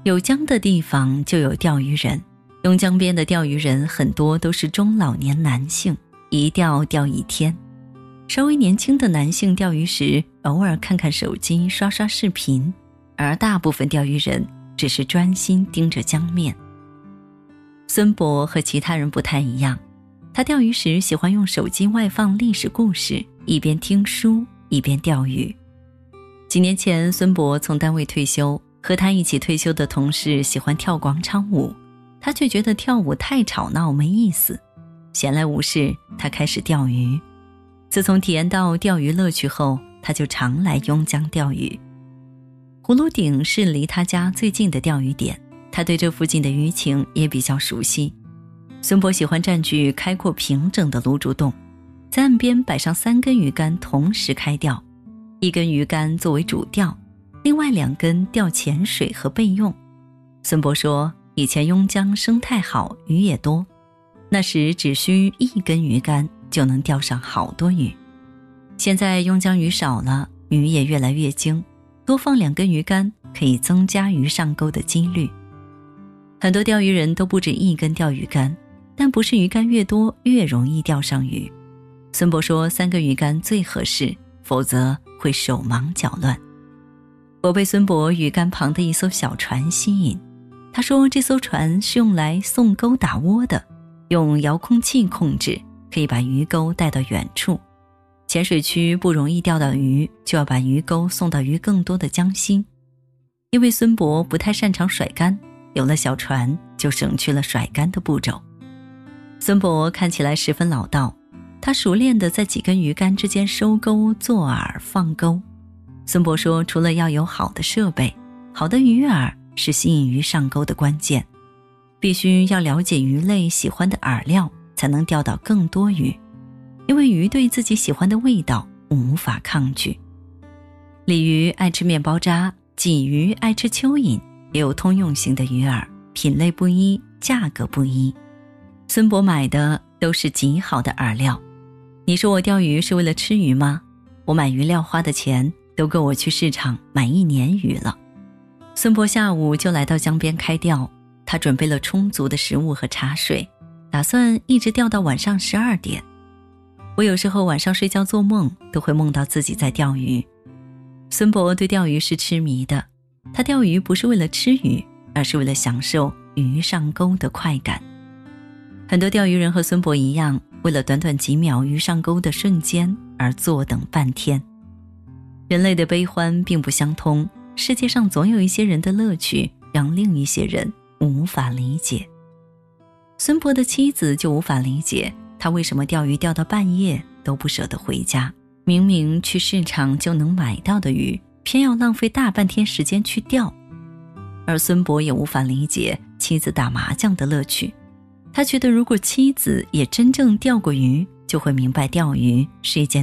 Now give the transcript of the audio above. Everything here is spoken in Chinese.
有江的地方就有钓鱼人，邕江边的钓鱼人很多都是中老年男性，一钓钓一天。稍微年轻的男性钓鱼时，偶尔看看手机，刷刷视频，而大部分钓鱼人只是专心盯着江面。孙博和其他人不太一样，他钓鱼时喜欢用手机外放历史故事，一边听书一边钓鱼。几年前，孙博从单位退休，和他一起退休的同事喜欢跳广场舞，他却觉得跳舞太吵闹没意思。闲来无事，他开始钓鱼。自从体验到钓鱼乐趣后，他就常来邕江钓鱼。葫芦顶是离他家最近的钓鱼点，他对这附近的鱼情也比较熟悉。孙博喜欢占据开阔平整的芦竹洞，在岸边摆上3根鱼竿同时开钓，一根鱼竿作为主钓，另外2根钓潜水和备用。孙博说，以前邕江生态好，鱼也多，那时只需1根鱼竿就能钓上好多鱼。现在邕江鱼少了，鱼也越来越精，多放2根鱼竿可以增加鱼上钩的几率。很多钓鱼人都不止1根钓鱼竿，但不是鱼竿越多越容易钓上鱼。孙博说3根鱼竿最合适，否则会手忙脚乱。我被孙博鱼竿旁的一艘小船吸引，他说这艘船是用来送钩打窝的，用遥控器控制，可以把鱼钩带到远处。浅水区不容易钓到鱼，就要把鱼钩送到鱼更多的江心。因为孙博不太擅长甩竿，有了小船就省去了甩竿的步骤。孙博看起来十分老道，他熟练地在几根鱼竿之间收钩、做饵、放钩。孙博说，除了要有好的设备，好的鱼饵是吸引鱼上钩的关键，必须要了解鱼类喜欢的饵料，才能钓到更多鱼，因为鱼对自己喜欢的味道无法抗拒。鲤鱼爱吃面包渣，鲫鱼爱吃蚯蚓，也有通用型的鱼饵，品类不一，价格不一。孙博买的都是极好的饵料。你说我钓鱼是为了吃鱼吗？我买鱼料花的钱都够我去市场买1年鱼了。孙博下午就来到江边开钓，他准备了充足的食物和茶水，打算一直钓到晚上12点。我有时候晚上睡觉做梦，都会梦到自己在钓鱼。孙博对钓鱼是痴迷的，他钓鱼不是为了吃鱼，而是为了享受鱼上钩的快感。很多钓鱼人和孙博一样，为了短短几秒鱼上钩的瞬间而坐等半天。人类的悲欢并不相通，世界上总有一些人的乐趣让另一些人无法理解。孙博的妻子就无法理解他为什么钓鱼钓到半夜都不舍得回家，明明去市场就能买到的鱼，偏要浪费大半天时间去钓。而孙博也无法理解妻子打麻将的乐趣，他觉得如果妻子也真正钓过鱼，就会明白钓鱼是一件